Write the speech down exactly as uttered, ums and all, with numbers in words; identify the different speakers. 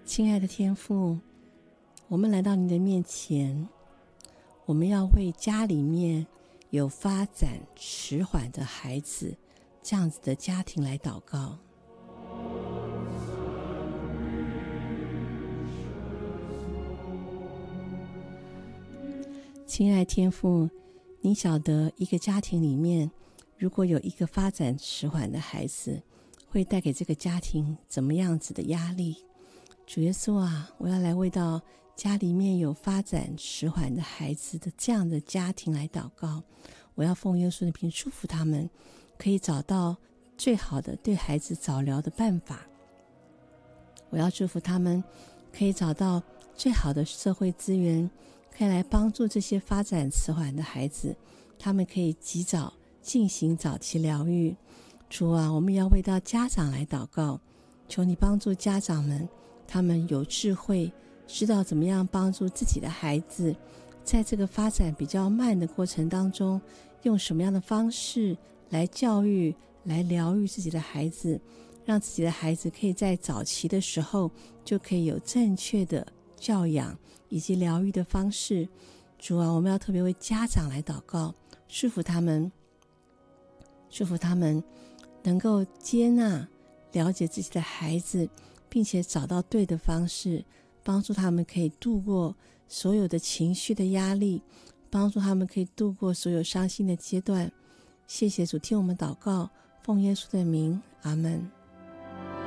Speaker 1: 亲爱的天父，我们来到您的面前，我们要为家里面有发展迟缓的孩子，这样子的家庭来祷告。亲爱的天父，您晓得一个家庭里面如果有一个发展迟缓的孩子，会带给这个家庭怎么样子的压力。主耶稣啊，我要来为到家里面有发展迟缓的孩子的这样的家庭来祷告。我要奉耶稣的名祝福他们可以找到最好的对孩子早疗的办法。我要祝福他们可以找到最好的社会资源，可以来帮助这些发展迟缓的孩子，他们可以及早进行早期疗愈。主啊，我们要为到家长来祷告，求你帮助家长们，他们有智慧，知道怎么样帮助自己的孩子，在这个发展比较慢的过程当中，用什么样的方式来教育，来疗愈自己的孩子，让自己的孩子可以在早期的时候就可以有正确的教养以及疗愈的方式。主啊，我们要特别为家长来祷告，祝福他们，祝福他们能够接纳了解自己的孩子，并且找到对的方式，帮助他们可以度过所有的情绪的压力，帮助他们可以度过所有伤心的阶段。谢谢主，听我们祷告，奉耶稣的名，阿们。